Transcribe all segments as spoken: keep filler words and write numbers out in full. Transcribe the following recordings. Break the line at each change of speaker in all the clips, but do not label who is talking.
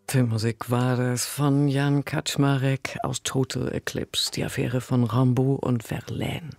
Filmmusik war das von Jan Kaczmarek aus Total Eclipse, die Affäre von Rimbaud und Verlaine.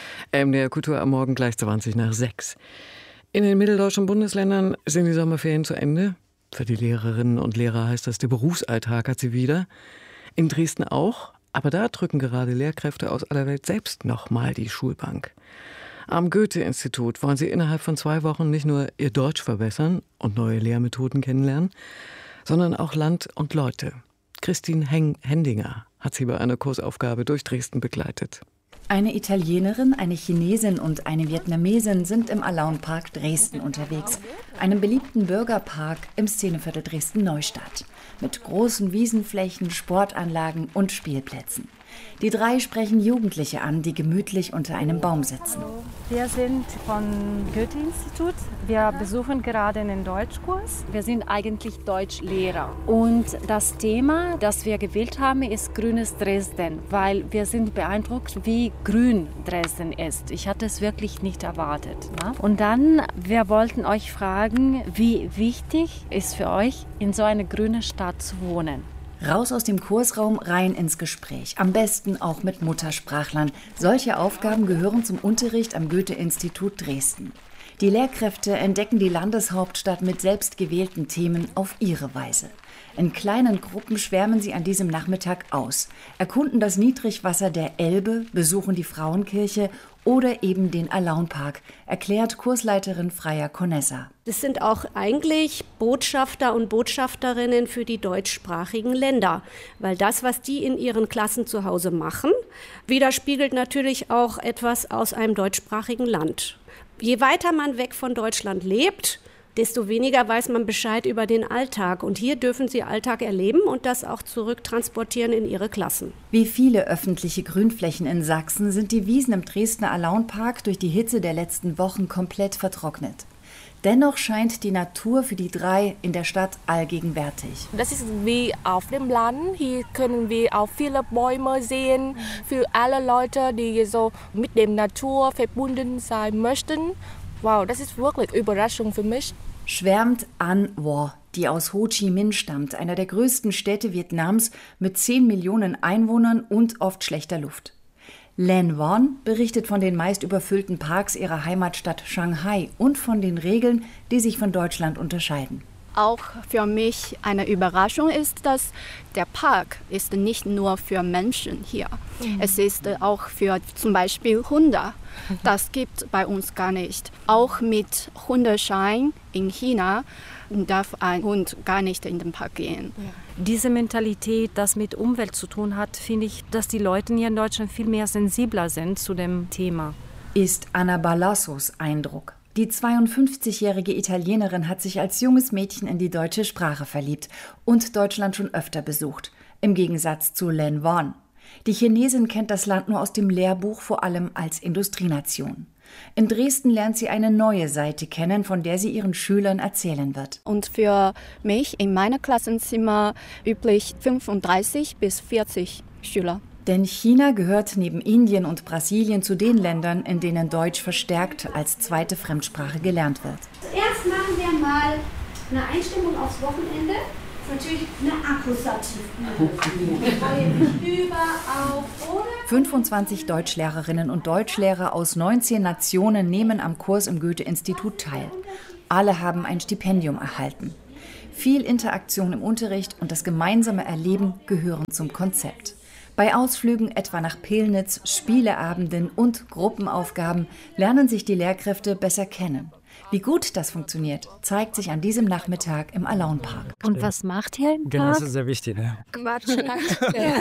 M D R Kultur am Morgen gleich zwanzig nach sechs. In den mitteldeutschen Bundesländern sind die Sommerferien zu Ende. Für die Lehrerinnen und Lehrer heißt das, der Berufsalltag hat sie wieder. In Dresden auch, aber da drücken gerade Lehrkräfte aus aller Welt selbst nochmal die Schulbank. Am Goethe-Institut wollen sie innerhalb von zwei Wochen nicht nur ihr Deutsch verbessern und neue Lehrmethoden kennenlernen, sondern auch Land und Leute. Christine Heng Hendinger hat sie bei einer Kursaufgabe durch Dresden begleitet.
Eine Italienerin, eine Chinesin und eine Vietnamesin sind im Alaunpark Dresden unterwegs, einem beliebten Bürgerpark im Szeneviertel Dresden-Neustadt, mit großen Wiesenflächen, Sportanlagen und Spielplätzen. Die drei sprechen Jugendliche an, die gemütlich unter einem Baum sitzen.
Wir sind vom Goethe-Institut. Wir besuchen gerade einen Deutschkurs. Wir sind eigentlich Deutschlehrer. Und das Thema, das wir gewählt haben, ist grünes Dresden, weil wir sind beeindruckt, wie grün Dresden ist. Ich hatte es wirklich nicht erwartet. Ne? Und dann, wir wollten euch fragen, wie wichtig ist für euch, in so einer grünen Stadt zu wohnen.
Raus aus dem Kursraum, rein ins Gespräch. Am besten auch mit Muttersprachlern. Solche Aufgaben gehören zum Unterricht am Goethe-Institut Dresden. Die Lehrkräfte entdecken die Landeshauptstadt mit selbstgewählten Themen auf ihre Weise. In kleinen Gruppen schwärmen sie an diesem Nachmittag aus, erkunden das Niedrigwasser der Elbe, besuchen die Frauenkirche oder eben den Alaunpark, erklärt Kursleiterin Freya Conessa.
Das sind auch eigentlich Botschafter und Botschafterinnen für die deutschsprachigen Länder, weil das, was die in ihren Klassen zu Hause machen, widerspiegelt natürlich auch etwas aus einem deutschsprachigen Land. Je weiter man weg von Deutschland lebt, desto weniger weiß man Bescheid über den Alltag. Und hier dürfen sie Alltag erleben und das auch zurücktransportieren in ihre Klassen.
Wie viele öffentliche Grünflächen in Sachsen sind die Wiesen im Dresdner Alaunpark durch die Hitze der letzten Wochen komplett vertrocknet. Dennoch scheint die Natur für die drei in der Stadt allgegenwärtig.
Das ist wie auf dem Land. Hier können wir auch viele Bäume sehen. Für alle Leute, die so mit der Natur verbunden sein möchten. Wow, das ist wirklich eine Überraschung für mich.
Schwärmt An Wo, die aus Ho Chi Minh stammt, einer der größten Städte Vietnams mit zehn Millionen Einwohnern und oft schlechter Luft. Len Won berichtet von den meist überfüllten Parks ihrer Heimatstadt Shanghai und von den Regeln, die sich von Deutschland unterscheiden.
Auch für mich eine Überraschung ist, dass der Park ist nicht nur für Menschen hier. Mhm. Es ist auch für zum Beispiel Hunde. Das gibt bei uns gar nicht. Auch mit Hundeschein in China darf ein Hund gar nicht in den Park gehen.
Ja. Diese Mentalität, das mit Umwelt zu tun hat, finde ich, dass die Leute hier in Deutschland viel mehr sensibler sind zu dem Thema.
Ist Anna Balassos Eindruck. Die zweiundfünfzigjährige Italienerin hat sich als junges Mädchen in die deutsche Sprache verliebt und Deutschland schon öfter besucht, im Gegensatz zu Len Won. Die Chinesin kennt das Land nur aus dem Lehrbuch, vor allem als Industrienation. In Dresden lernt sie eine neue Seite kennen, von der sie ihren Schülern erzählen wird.
Und für mich in meinem Klassenzimmer üblich fünfunddreißig bis vierzig Schüler.
Denn China gehört neben Indien und Brasilien zu den Ländern, in denen Deutsch verstärkt als zweite Fremdsprache gelernt wird.
Zuerst machen wir mal eine Einstimmung aufs Wochenende. Natürlich eine Akkusativübung. Über, auf, oder?
fünfundzwanzig Deutschlehrerinnen und Deutschlehrer aus neunzehn Nationen nehmen am Kurs im Goethe-Institut teil. Alle haben ein Stipendium erhalten. Viel Interaktion im Unterricht und das gemeinsame Erleben gehören zum Konzept. Bei Ausflügen etwa nach Pillnitz, Spieleabenden und Gruppenaufgaben lernen sich die Lehrkräfte besser kennen. Wie gut das funktioniert, zeigt sich an diesem Nachmittag im Alaunpark.
Und was macht ihr im Park?
Genau, das ist sehr wichtig. Ne?
Quatschen. ja.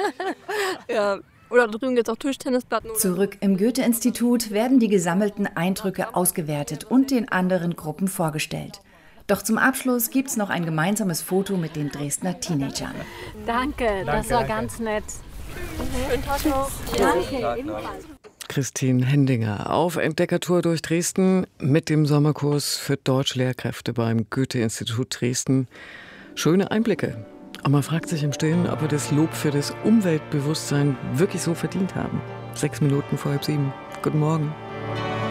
ja. Oder da drüben gibt es auch Tischtennisplatten. Oder?
Zurück im Goethe-Institut werden die gesammelten Eindrücke ausgewertet und den anderen Gruppen vorgestellt. Doch zum Abschluss gibt es noch ein gemeinsames Foto mit den Dresdner Teenagern.
Danke,
danke
das war
danke.
ganz nett.
Schönen Tag noch.
Danke, ebenfalls.
Christine Hendinger auf Entdeckertour durch Dresden mit dem Sommerkurs für Deutschlehrkräfte beim Goethe-Institut Dresden. Schöne Einblicke. Und man fragt sich im Stillen, ob wir das Lob für das Umweltbewusstsein wirklich so verdient haben. Sechs Minuten vor halb sieben. Guten Morgen.